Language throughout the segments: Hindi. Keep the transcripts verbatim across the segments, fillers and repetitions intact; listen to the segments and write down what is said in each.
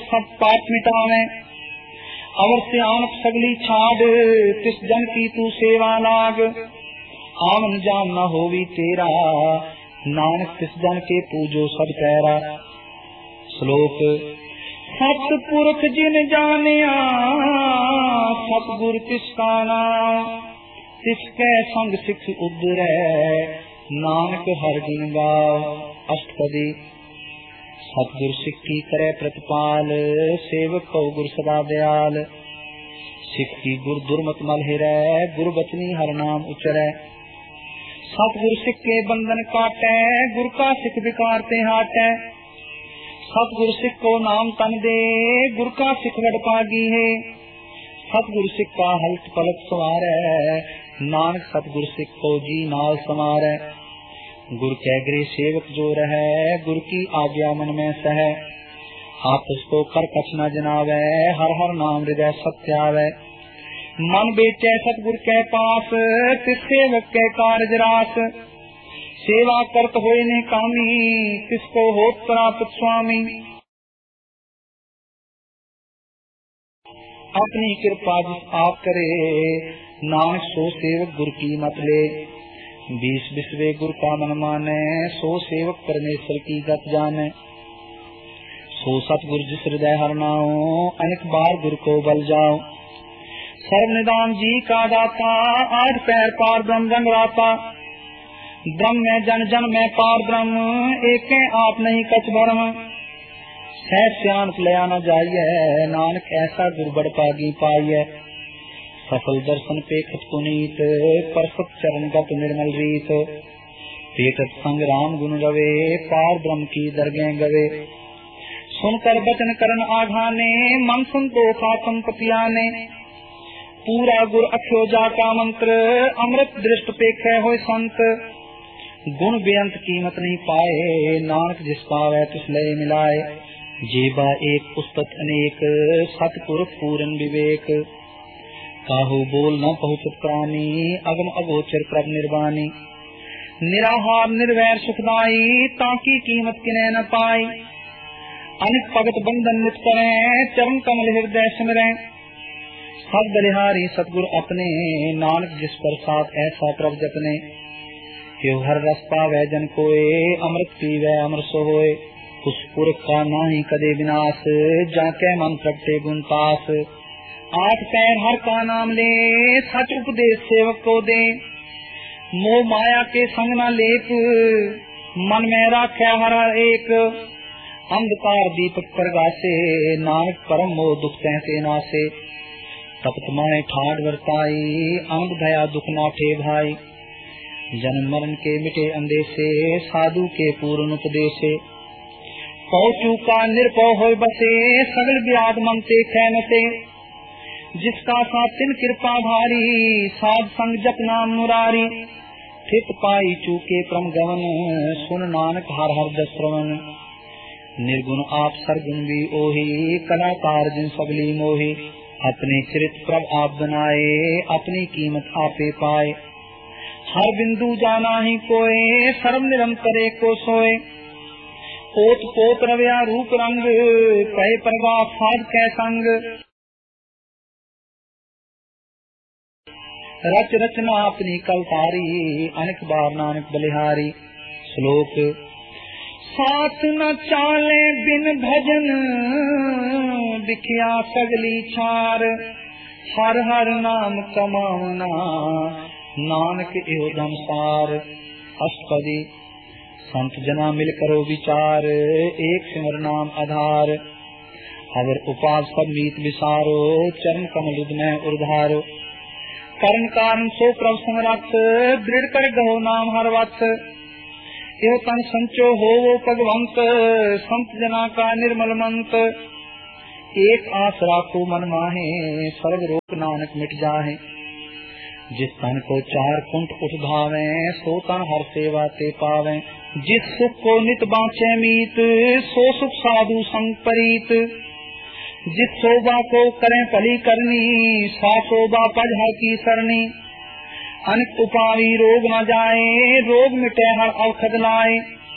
सब पाप मिटावे। अवर से आनक सगली छाड़ तिस जन की तू सेवा लाग। आवन जान न होवी तेरा नानक तिस जन के पूजो सब पैरा। श्लोक सतपुरख जिन जानिया सतगुर तिसका नाम। तिसके संग सिख उदरै नानक हर गुण गाओ। अष्टपदी सतगुर सिख की करे प्रतिपाल। सेवक को गुर सदा दयाल। सिख की गुर दुर्मत मल हिरै गुर बचनी हर नाम उचरै। सतगुर सिख के बंधन काटै गुर का सिख विकार ते हाटै। सतगुर सिख को नाम तन दे गुर का सिख वड पागी है। सतगुर सिख का हलत पलट सवारै नानक सतगुर सिख को जी नाल समारै। गुर के गृह सेवक जो रहे गुर की आज्ञा मन में सह। आपस को कर कछ न जनावै हर हर नाम हृदय सत्यावै। मन बेचै सतगुर के पास तिस सेवक के कारज रास। सेवा करत होए ने कामी तिसको होत प्राप्त स्वामी। अपनी कृपा जिस आप करे नानक सो सेवक गुर की मत ले। बीस बिस्वे गुर का मन माने सो सेवक परमेश्वर की गत जाने। सो सतगुर जिस हृदय हर नाओ अनेक बार गुर को बल जाओ। सर्व निदान जी का दाता आठ पैर पार ब्रह्म रंग राता। ब्रह्म में जन जन में पार ब्रह्म एक आप नहीं कछ भरम। सह श्यान लया न जाइए नानक ऐसा गुर बड़ पागी पाइए। सफल दर्शन पेखत पुनीत परसत चरण गत निर्मल रीत। पेखत संग राम गुण रवे पार ब्रह्म की दरगें गवे। सुनकर बचन करन आघाने मन संतोष आत्म पतियाने। पूरा गुर अख्यो जाका मंत्र अमृत दृष्ट पेखे होय संत। गुण बेअंत कीमत नहीं पाए नानक जिस पावे तिस लय मिलाए। जेबा एक पुस्तक अनेक सतपुरख पूरन विवेक। काहू बोल न पहुँचत प्राणी अगम अगोचर प्रभ निर्वाणी। निराहार निर्वैर सुखदाई ताकि कीमत किने न पाई। अनित भगत बंधन नित करें चरण कमल हृदय सिमरें। सब बलिहारी सतगुर अपने नानक जिस पर साथ ऐसा प्रभ जपने। यो हर रस पावै जन कोय अमृत पीवै अमर सो होय। उस पुरख का नाही कदे विनाश जाके मन प्रगटे गुण पास। आठ पैर हर का नाम ले सच उपदेश सेवक को दे। मोह माया के संग न लेप मन में राख्या हर एक। अंधकार दीपक प्रगासे नानक परम मोह दुख तैसे नासे। तपत माए ठाड़ वर्ताई अंग भया दुख नाठे भाई। जन्म मरण के मिटे अंदेसे साधु के पूर्ण उपदेशे। पहुँचू का निर्भय होय बसे सगल व्याध मन ते खैन से। जिसका साथ तिन कृपा भारी साध संग जप नाम मुरारी। थित पाई चूके क्रम गवन सुन नानक हर हर दस श्रवण। निर्गुण आप सरगुण भी ओही कलाकार जिन सबली मोही। अपने चरित प्रभ आप बनाए अपनी कीमत आपे पाए। हर बिंदु जाना ही कोय सर्व निरंतर को सोए। पोत पोत रव्या रूप रंग कहे प्रभाव साध कै संग। रच रचना अपनी कलतारी अनेक बार नानक बलिहारी। श्लोक साथ न चाले बिन भजन दिखिया सगली छार। हर हर नाम कमावना नानक एहो धमसार। अष्टपदी संत जना मिल करो विचार एक सिमर नाम आधार। अवर उपास सब मीत विसारो चरण कमल में उर्धारो। करण कारण सो प्रभ समरथ दृढ़ कर गहो नाम हर वक्त। यो तन संचो हो वो भगवंत संत जना का निर्मल मंत। एक आस राखो मन माहे सर्व रोग नानक मिट जाहे। जिस तन को चार कुंठ उठ धावे सो तन हर सेवा ते पावे। जिस सुख को नित बाँचे मीत सो सुख साधु संग परीत। जिस शोभा को करें भली करनी सा शोभा पज हर की सरनी। अनित उपारी रोग न जाए रोग मिटे हर औषध लाए।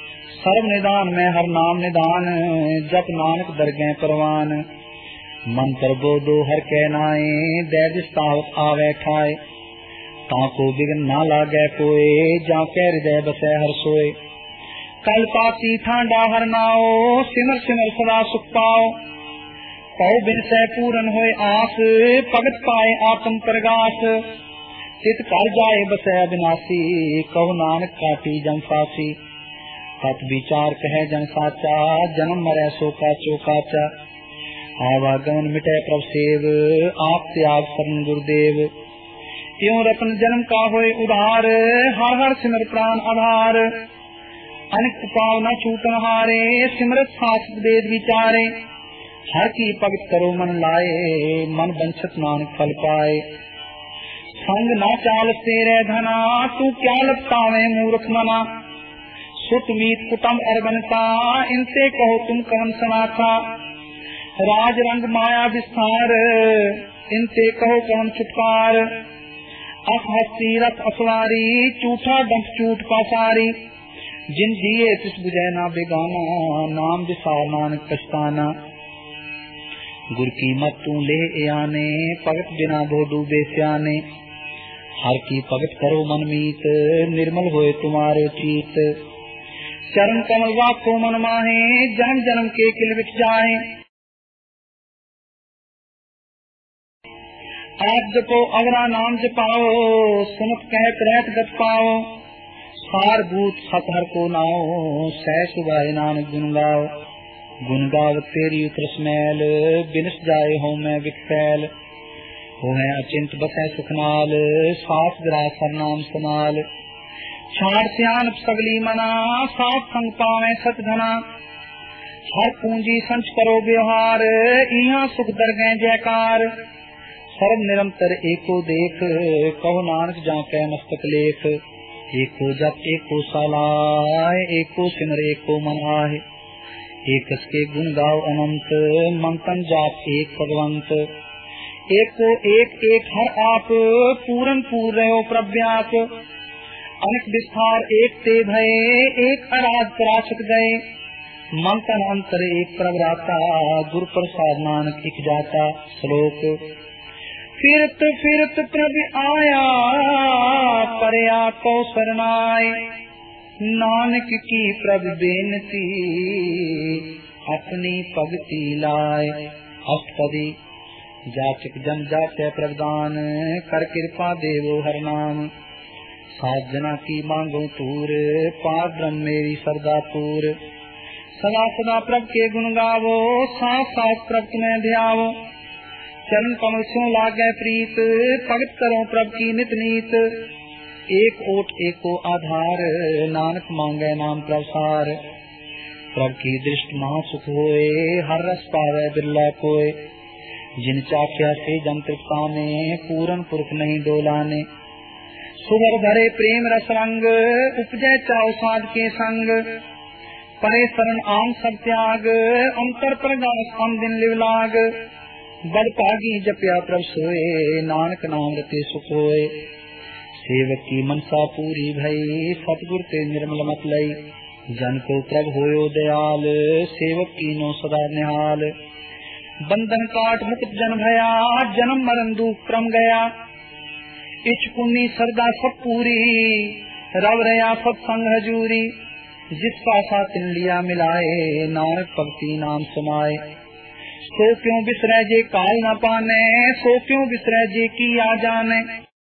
सर्व निदान में हर नाम निदान, जप नानक दरगह परवान। मंत्र बोधो हर कहनाए, दैदिस्तावत आवे ठाए। ताको बिघन ना लागे कोए, जाके हृदय बसे हर सोए। कल पाती ठांडा हर नाओ, सिमर सिमर सदा सुख पाओ। कौ बिन सह पूरन होए आस, भगत पाए आत्म प्रगास। चित कर जाए बसे अविनाशी, कहो नानक काटी जन फासी। तत् विचार कहे जन साचा, जन्म मरै सो काचो काचा। आवागमन मिटे प्रभ सेव, आप त्याग शरण गुरुदेव। त्यों रत्न जन्म का होए उधार, हर हर सिमर प्राण आधार। अनेक पाव न छूटन हारे, सिमरत शास्त्र वेद विचारे। हर की भगत करो मन लाए, मन बंछत नानक फल पाए। संग ना चाल तेरे धना, तू क्या लपटावे मूर्ख मना। सुत मीत कुटुम अरबनता, इनसे कहो तुम कवन सनाथा। राज रंग माया विस्तार, इनसे कहो कवन छुटकार। अस हस्ती रथ असवारी, चूठा डंक चूट पासारी। जिन जिये तिस बुझे ना बेगाना, नाम विसार नानक पछताना। गुर की मत तू ले आने, भगत बिना दो डूबे स्याने। हर की भगत करो मन मीत, निर्मल होए तुम्हारे चीत। चरण कमल वाको मन माहे, जन्म जन्म के किल बिठ जाए। आप जपो अवरा नाम जपाओ, सुनत कहत रहत गत पाओ। सार भूत सत हर को नाओ, सह सुभाए नानक गुन गाओ। गुन गावत तेरी उतरस मैल, बिनस जाए हो मैं विकफैल। हो है अचिंत बसै सुखनाल, सास ग्रास हर नाम समाल। छाड़ सियान सगली मना, साथ संग पावे सत घना। हर पूंजी संच करो व्यवहार, इहाँ सुख दरगह जयकार। सर्व निरंतर एको देख, कहो नानक जाके मस्तक लेख। एको जप एको सलाय, एको सिमर एको मन आहे। एक के गुण गाओ अनंत, मंथन जाप एक भगवंत। एको एक एक हर आप, पूरन पूर रहो प्रव्याप। अनेक विस्तार एक ते भये, एक अराध पराशत गए। मंथन अंतर एक प्रभराता, गुरु प्रसाद नानक एक जाता। श्लोक फिरत फिरत प्रभु आया, परया को शरणाय। नानक की प्रभु बेनती, अपनी भगति लाए। अष्टपदी जाचक जन जाचे प्रदान, कर कृपा देवो हर नाम। सात जना की मांगो तूर, पार ब्रह्म मेरी सरदा पूर। सदा सदा प्रभ के गुण गावो, साथ साथ प्रभ तुम्हें ध्यावो। चरण कमल सो लागे प्रीत, भगत करो प्रभ की नित नीत। एक ओट एको आधार, नानक मांगे नाम प्रसार। प्रभ की दृष्टि महा सुख होए, हर रस पावे बिरला कोय। जिन चाख्या से जन तृप्ताने, पूरन पुरख नहीं डोलाने। सुगर भरे प्रेम रस रंग, उपजय चाओ साध के संग। परे शरण आम सब त्याग, अंतर प्रगास हम दिन लिवलाग। बड़ पागी जपया प्रभ सोए, नानक नाम रते सुख होए। सेवक की मनसा पूरी भई, सतगुर ते निर्मल मत लई। जन को प्रभ होयो दयाल, सेवक की नो सदा निहाल। बंधन काट मुक्त जन भया, जन्म मरण दुख क्रम गया। इच पुण्य सरदा सब पूरी, रव रया सत्संग हजूरी। जिसका सा तिन लिया मिलाए, नानक भक्ति नाम समाये। सो क्यों बिसरै जे काल न पाने, सो क्यों बिसरै जे की आ जाने।